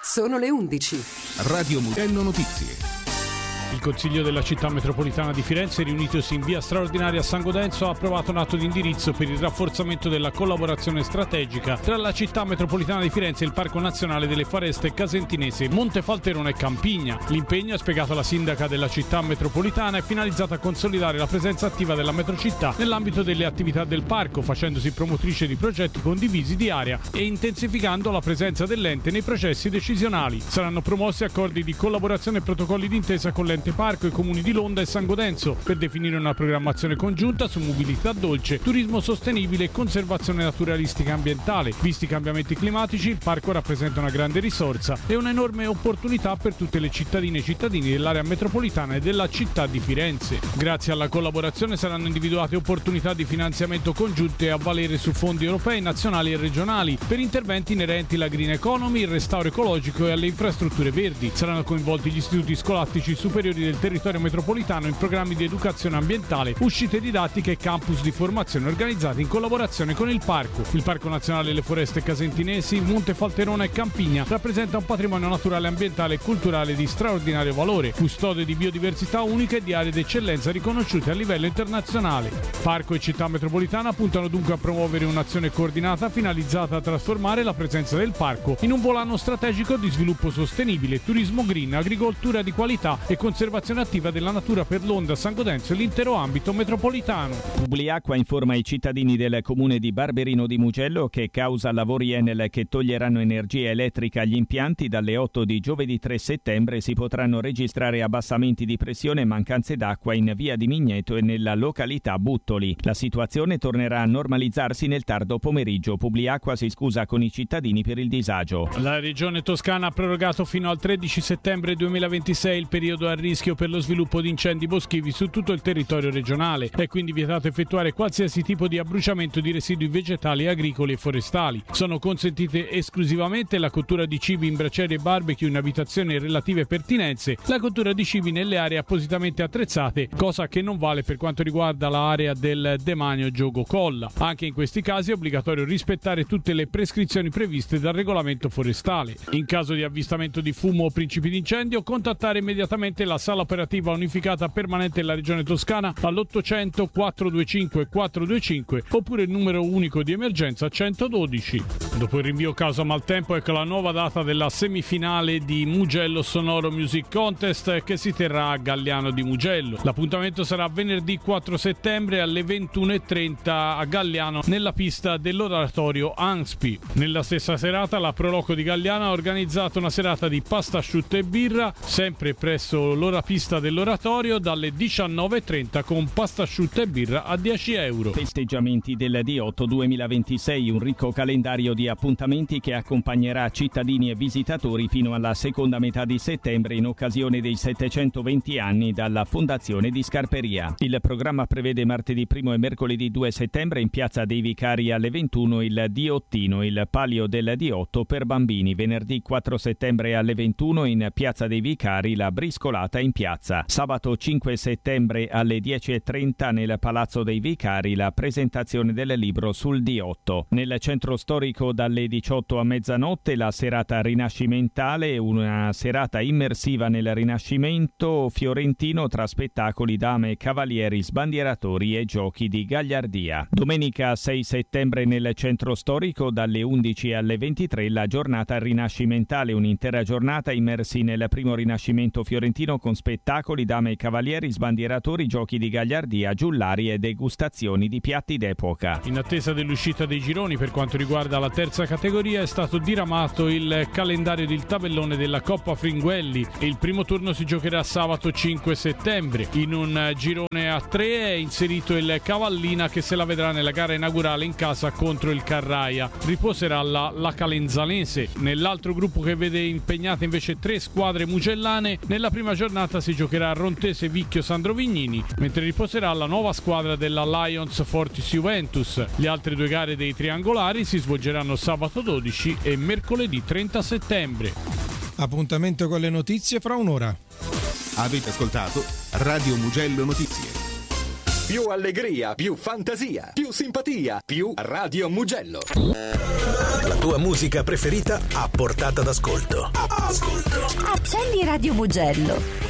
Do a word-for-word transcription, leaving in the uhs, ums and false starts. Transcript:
Sono le undici. Radio Mugello Notizie. Il Consiglio della Città Metropolitana di Firenze, riunitosi in via straordinaria a San Godenzo, ha approvato un atto di indirizzo per il rafforzamento della collaborazione strategica tra la Città Metropolitana di Firenze e il Parco Nazionale delle Foreste Casentinesi, Montefalterone e Campigna. L'impegno, ha spiegato la sindaca della Città Metropolitana, è finalizzato a consolidare la presenza attiva della metrocittà nell'ambito delle attività del parco, facendosi promotrice di progetti condivisi di area e intensificando la presenza dell'ente nei processi decisionali. Saranno promossi accordi di collaborazione e protocolli d'intesa con l'ente Parco e i comuni di Londra e San Godenzo per definire una programmazione congiunta su mobilità dolce, turismo sostenibile e conservazione naturalistica ambientale. Visti i cambiamenti climatici, il parco rappresenta una grande risorsa e un'enorme opportunità per tutte le cittadine e cittadini dell'area metropolitana e della città di Firenze. Grazie alla collaborazione saranno individuate opportunità di finanziamento congiunte a valere su fondi europei, nazionali e regionali per interventi inerenti alla green economy, il restauro ecologico e alle infrastrutture verdi. Saranno coinvolti gli istituti scolastici superiori del territorio metropolitano in programmi di educazione ambientale, uscite didattiche e campus di formazione organizzati in collaborazione con il parco. Il Parco Nazionale delle Foreste Casentinesi, Montefalterone e Campigna rappresenta un patrimonio naturale, ambientale e culturale di straordinario valore, custode di biodiversità uniche e di aree d'eccellenza riconosciute a livello internazionale. Parco e Città Metropolitana puntano dunque a promuovere un'azione coordinata finalizzata a trasformare la presenza del parco in un volano strategico di sviluppo sostenibile, turismo green, agricoltura di qualità e conservazione attiva della natura per Londra, San Godenzo e l'intero ambito metropolitano. Publiacqua informa i cittadini del comune di Barberino di Mugello che, causa lavori Enel che toglieranno energia elettrica agli impianti, dalle otto di giovedì tre settembre si potranno registrare abbassamenti di pressione e mancanze d'acqua in via di Migneto e nella località Buttoli. La situazione tornerà a normalizzarsi nel tardo pomeriggio. Publiacqua si scusa con i cittadini per il disagio. La Regione Toscana ha prorogato fino al tredici settembre duemilaventisei il periodo a rischio per lo sviluppo di incendi boschivi su tutto il territorio regionale. È quindi vietato effettuare qualsiasi tipo di abbruciamento di residui vegetali, agricoli e forestali. Sono consentite esclusivamente la cottura di cibi in bracieri e barbecue in abitazioni e relative pertinenze, la cottura di cibi nelle aree appositamente attrezzate, cosa che non vale per quanto riguarda l'area del demanio Giogo Colla. Anche in questi casi è obbligatorio rispettare tutte le prescrizioni previste dal regolamento forestale. In caso di avvistamento di fumo o principi di incendio, contattare immediatamente la sala operativa unificata permanente della Regione Toscana all'ottocento quattrocentoventicinque quattrocentoventicinque oppure il numero unico di emergenza centododici. Dopo il rinvio causa maltempo, ecco la nuova data della semifinale di Mugello Sonoro Music Contest che si terrà a Galliano di Mugello. L'appuntamento sarà venerdì quattro settembre alle ventuno e trenta a Galliano nella pista dell'oratorio Anspi. Nella stessa serata la Proloco di Galliano ha organizzato una serata di pasta asciutta e birra sempre presso l'ora pista dell'oratorio dalle diciannove e trenta con pasta asciutta e birra a dieci euro. Festeggiamenti del D otto duemilaventisei, un ricco calendario di appuntamenti che accompagnerà cittadini e visitatori fino alla seconda metà di settembre in occasione dei settecentoventi anni dalla fondazione di Scarperia. Il programma prevede martedì primo e mercoledì due settembre in Piazza dei Vicari alle ventuno il D ottino, il palio del D otto per bambini, venerdì quattro settembre alle ventuno in Piazza dei Vicari la briscolata in piazza. Sabato cinque settembre alle dieci e trenta nel Palazzo dei Vicari la presentazione del libro sul D otto. Nel centro storico dalle diciotto a mezzanotte la serata rinascimentale, una serata immersiva nel Rinascimento fiorentino tra spettacoli, dame, cavalieri, sbandieratori e giochi di gagliardia. Domenica sei settembre nel centro storico dalle undici alle ventitré la giornata rinascimentale, un'intera giornata immersi nel primo Rinascimento fiorentino con spettacoli, dame e cavalieri, sbandieratori, giochi di gagliardia, giullari e degustazioni di piatti d'epoca. In attesa dell'uscita dei gironi per quanto riguarda la terza categoria è stato diramato il calendario del tabellone della Coppa Fringuelli e il primo turno si giocherà sabato cinque settembre. In un girone a tre è inserito il Cavallina che se la vedrà nella gara inaugurale in casa contro il Carraia. Riposerà la, la Calenzanese. Nell'altro gruppo che vede impegnate invece tre squadre mugellane, nella prima giornata si giocherà a Rontese Vicchio Sandro Vignini, mentre riposerà la nuova squadra della Lions Fortis Juventus. Le altre due gare dei triangolari si svolgeranno sabato dodici e mercoledì trenta settembre. Appuntamento con le notizie fra un'ora. Avete ascoltato Radio Mugello Notizie. Più allegria, più fantasia, più simpatia, più Radio Mugello. La tua musica preferita a portata d'ascolto. Ascolto. Accendi Radio Mugello.